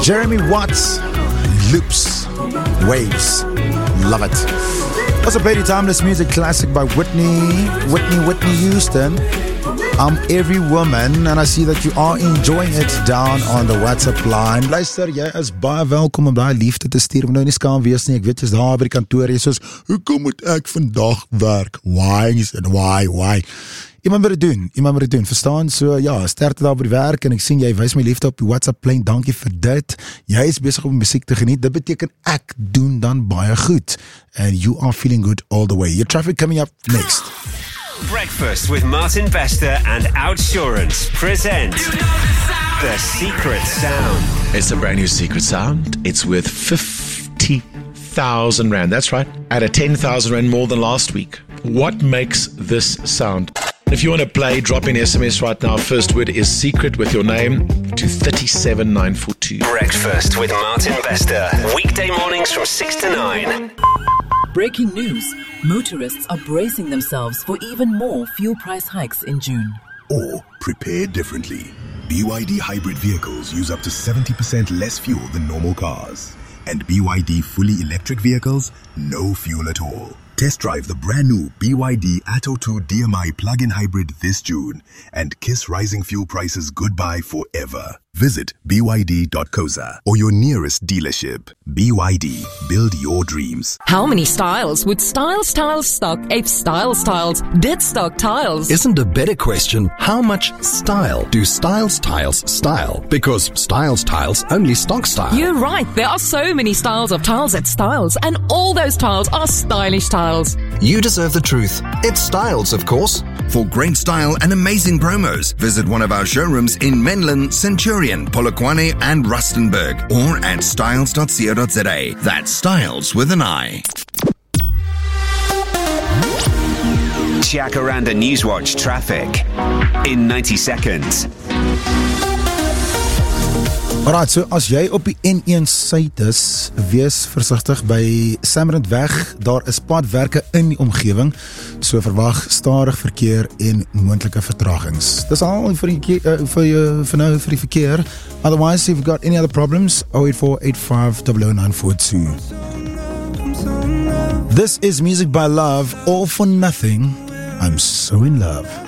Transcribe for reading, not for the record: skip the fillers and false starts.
Jeremy Watts, Loops, Waves, love it. Also played the timeless music classic by Whitney Houston. I'm Every Woman, and I see that you are enjoying it down on the WhatsApp line. Luister, jy is baie welkom om daai liefde te stuur. Nou nie skaam wees nie, ek weet jy's daar by die kantoor, jy soos, hoekom moet ek vandag werk? Why? Iemand moet dit doen, verstaan? So ja, sterkte daar by die werk, en ek sien jy wys my liefde op die WhatsApp lyn, dankie vir dit. Jy is besig om musiek te geniet, dit beteken ek doen dan baie goed. And you are feeling good all the way. Your traffic coming up next. Breakfast with Martin Bester and Outsurance present The Secret Sound. It's a brand new secret sound. It's worth 50,000 Rand. That's right. At a 10,000 Rand more than last week. What makes this sound? If you want to play, drop in SMS right now. First word is secret with your name to 37942. Breakfast with Martin Bester. Weekday mornings from 6 to 9. Breaking news. Motorists are bracing themselves for even more fuel price hikes in June. Or prepare differently. BYD hybrid vehicles use up to 70% less fuel than normal cars. And BYD fully electric vehicles, no fuel at all. Test drive the brand new BYD Atto 2 DMI plug-in hybrid this June and kiss rising fuel prices goodbye forever. Visit byd.coza or your nearest dealership. BYD, build your dreams. How many styles would Styles Tiles stock if Styles Tiles did stock tiles? Isn't a better question, how much style do Styles Tiles style? Because Styles Tiles only stock style. You're right, there are so many styles of tiles at Styles, and all those tiles are stylish tiles. You deserve the truth. It's Styles, of course. For great style and amazing promos, visit one of our showrooms in Menlyn, Centurion, Polokwane and Rustenburg, or at styles.co.za. That's Styles with an I. Jacaranda Newswatch traffic in 90 seconds. Alright, so as jy op die N1 suid is, wees versigtig by Samrandweg. Daar is padwerke in die omgewing, so verwag stadig verkeer en moontlike vertragings. Dis al vir die verkeer. Otherwise, if you've got any other problems, 08485000942. This is Music by Love, All for Nothing. I'm so in love.